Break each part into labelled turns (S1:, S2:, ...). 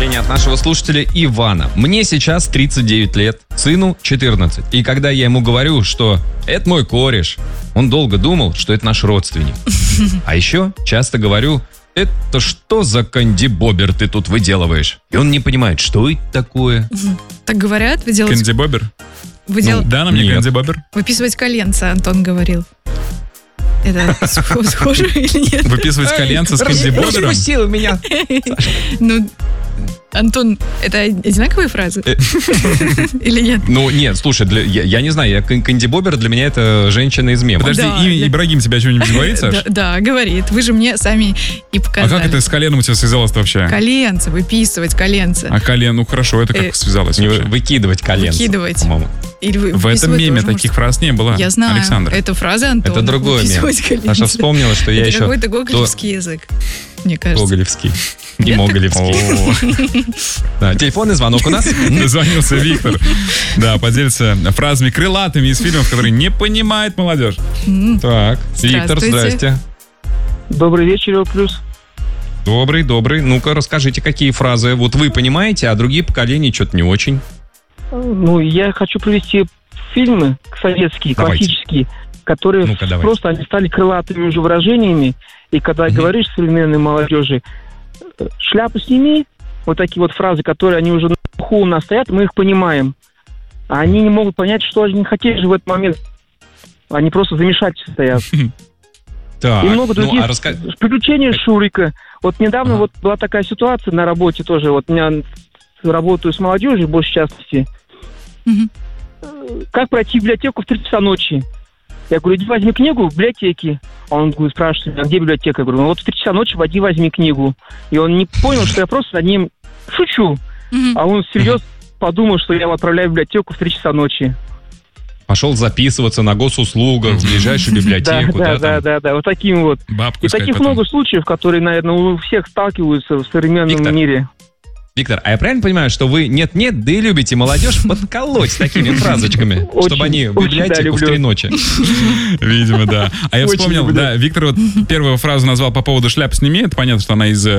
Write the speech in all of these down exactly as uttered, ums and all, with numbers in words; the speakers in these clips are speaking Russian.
S1: Сообщение от нашего слушателя Ивана. Мне сейчас тридцать девять лет, сыну четырнадцать. И когда я ему говорю, что это мой кореш, он долго думал, что это наш родственник. А еще часто говорю: это что за кандибобер ты тут выделываешь? И он не понимает, что это такое.
S2: Так говорят, вы делаете...
S3: Кандибобер?
S2: Вы дел...
S3: Ну, да, на мне кандибобер.
S2: Выписывать коленца, Антон говорил. Это схоже или нет?
S3: Выписывать коленца с кандибобером?
S1: Распустил меня.
S2: Ну, Антон, это одинаковые фразы? Или нет?
S1: Ну, нет, слушай, для, я, я не знаю, я, кандибобер для меня это женщина из мема.
S3: Подожди,
S2: Да,
S3: и,
S2: для-
S3: Ибрагим тебя что-нибудь говорит, Саш?
S2: Да, да, говорит. Вы же мне сами и
S3: А
S2: показали.
S3: как это с коленом у тебя связалось вообще?
S2: Коленца, выписывать коленца.
S3: А колен, ну хорошо, это как
S2: Э,
S3: связалось
S1: Не
S3: вообще?
S1: вы- выкидывать коленца.
S2: Выкидывать.
S1: По-моему.
S2: Или вы-
S3: В этом
S2: выписывать
S3: меме
S2: тоже
S3: таких
S2: можно.
S3: фраз не было,
S2: Я знаю.
S3: Александр.
S2: Это фраза Антона.
S1: Это другой мем.
S2: Выписывать коленца.
S1: Саша вспомнила, что я
S2: Это
S1: еще...
S2: какой-то гоголевский язык, мне кажется.
S1: Гоголевский. И
S2: Нет
S1: Моголевский. Да, телефонный звонок у нас.
S3: Дозвонился Виктор. Да, поделится фразами крылатыми из фильмов, которые не понимает молодежь.
S1: Так, Виктор,
S2: Здравствуйте.
S1: здрасте.
S4: Добрый вечер, Эл Плюс.
S1: Добрый, добрый. Ну-ка, расскажите, какие фразы вот вы понимаете, а другие поколения что-то не очень.
S4: Ну, я хочу привести фильмы советские,
S1: Давайте.
S4: классические, которые
S1: Ну-ка, давайте.
S4: просто они стали крылатыми уже выражениями. И когда
S1: Мгм.
S4: говоришь современной молодежи, э, шляпу сними, вот такие вот фразы, которые они уже на уху у нас стоят, мы их понимаем. А они не могут понять, что они хотели же в этот момент. Они просто в замешательстве стоят.
S1: Так,
S4: И много
S1: ну,
S4: других
S1: а раска...
S4: приключений Шурика. Вот недавно
S1: Ага.
S4: вот была такая ситуация на работе тоже. Вот у меня работаю с молодежью, в большей частности.
S2: Мгм.
S4: Как пройти в библиотеку в три часа ночи? Я говорю, иди возьми книгу в библиотеке. А он говорит, спрашивает, а где библиотека? Я говорю, ну вот в три часа ночи води возьми книгу. И он не понял, что я просто над ним шучу.
S2: Мгм.
S4: А он всерьез подумал, что я его отправляю в библиотеку в три часа ночи.
S1: Пошел записываться на госуслугах в ближайшую
S4: Да,
S1: библиотеку.
S4: да,
S1: да,
S4: да,
S1: там.
S4: да, да, вот таким вот.
S3: Бабку
S4: И
S3: искать
S4: таких
S3: потом.
S4: много случаев, которые, наверное, у всех сталкиваются в современном
S1: Виктор,
S4: мире.
S1: Виктор, а я правильно понимаю, что вы нет-нет, да и любите молодежь подколоть такими фразочками,
S4: Очень,
S1: чтобы они в
S4: очень, да,
S1: библиотеку в
S4: люблю.
S1: три ночи?
S3: Видимо, да. А я
S4: Очень
S3: вспомнил,
S4: люблю.
S3: да, Виктор вот первую фразу назвал по поводу «шляп сними». Это понятно, что она из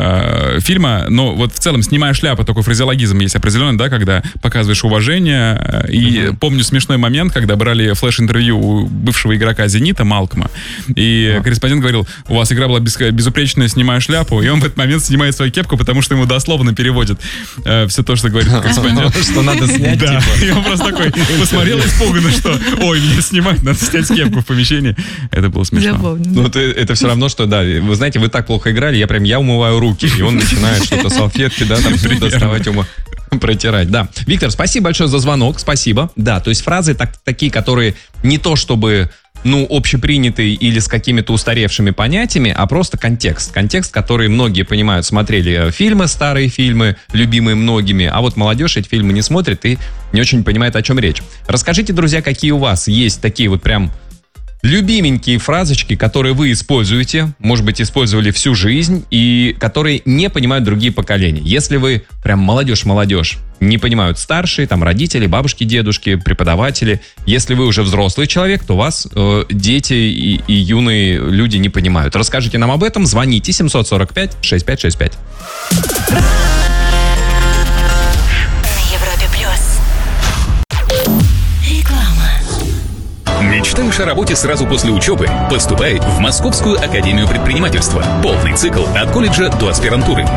S3: э, фильма, но вот в целом «снимая шляпу», такой фразеологизм есть определенный, да, когда показываешь уважение. э, И помню смешной момент, когда брали флеш-интервью у бывшего игрока «Зенита» Малкома, и корреспондент говорил, у вас игра была без- безупречная, снимаю шляпу, и он в этот момент снимает свою кепку, потому что ему дословно переводят э, все то, что говорит корреспондент.
S1: Что надо снять,
S3: Да,
S1: типа.
S3: и он просто такой посмотрел испуганно, что ой, меня снимать, надо снять кепку в помещении. Это было смешно.
S2: Забавно.
S1: Ну,
S2: да.
S1: это, это все равно, что, да, вы знаете, вы так плохо играли, я прям, я умываю руки, и он начинает что-то салфетки, да, там, доставать, ума, протирать, да. Виктор, спасибо большое за звонок, спасибо. Да, то есть фразы так, такие, которые не то чтобы, ну, общепринятые или с какими-то устаревшими понятиями, а просто контекст. Контекст, который многие понимают, смотрели фильмы, старые фильмы, любимые многими, а вот молодежь эти фильмы не смотрит и не очень понимает, о чем речь. Расскажите, друзья, какие у вас есть такие вот прям любименькие фразочки, которые вы используете, может быть, использовали всю жизнь, и которые не понимают другие поколения. Если вы прям молодежь-молодежь, не понимают старшие, там, родители, бабушки, дедушки, преподаватели. Если вы уже взрослый человек, то вас э, дети и, и юные люди не понимают. Расскажите нам об этом, звоните семьсот сорок пять шестьдесят пять шестьдесят пять.
S5: На Европе плюс. Реклама.
S6: Мечтаешь о работе сразу после учебы? Поступай в Московскую академию предпринимательства. Полный цикл от колледжа до аспирантуры.